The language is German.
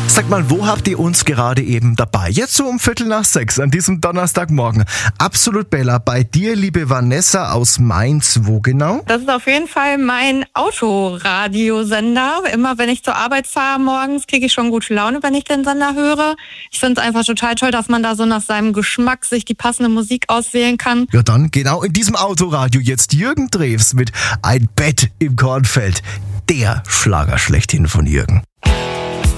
Sag mal, wo habt ihr uns gerade eben dabei? Jetzt so um 5:45 an diesem Donnerstagmorgen. Absolut Bella, bei dir, liebe Vanessa aus Mainz. Wo genau? Das ist auf jeden Fall mein Autoradiosender. Immer wenn ich zur Arbeit fahre morgens, kriege ich schon gute Laune, wenn ich den Sender höre. Ich finde es einfach total toll, dass man da so nach seinem Geschmack sich die passende Musik auswählen kann. Ja dann, genau in diesem Autoradio jetzt Jürgen Drews mit Ein Bett im Kornfeld. Der Schlager schlechthin von Jürgen.